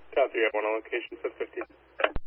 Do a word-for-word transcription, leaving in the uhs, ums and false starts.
Copy, I have one on location, seven fifty.